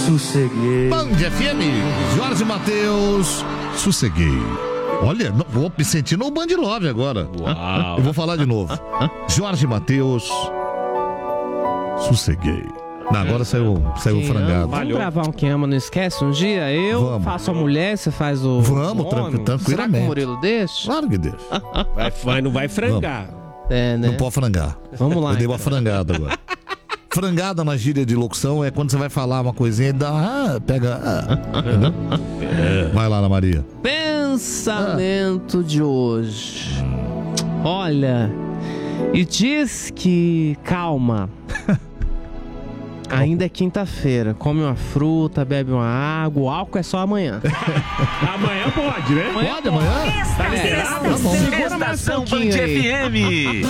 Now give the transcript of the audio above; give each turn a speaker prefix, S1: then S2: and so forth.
S1: Sosseguei.
S2: Band FM, Jorge Mateus, sosseguei. Olha, vou me sentir no Band Love agora.
S3: Uau.
S2: Eu vou falar de novo. Jorge Mateus, sosseguei. Não, agora saiu frangado.
S4: Vamos gravar um Quem Ama Não Esquece um dia? Eu faço a mulher, você faz o
S2: Vamos,
S4: homem.
S2: tranquilamente.
S4: Será que o Murilo deixa?
S2: Claro que deixa.
S3: Não vai frangar.
S4: É, né?
S2: Não pode frangar.
S4: Vamos lá.
S2: Eu dei uma frangada agora. Frangada na gíria de locução é quando você vai falar uma coisinha e dá. Pega. Entendeu? Vai lá, Ana Maria.
S4: Pensamento de hoje. Olha, e diz que calma. Ainda é quinta-feira. Come uma fruta, bebe uma água. O álcool é só amanhã.
S3: Amanhã pode, né?
S2: Pode, amanhã?
S3: Tá liberado?
S4: Segura mais um pouquinho aí.
S5: FM.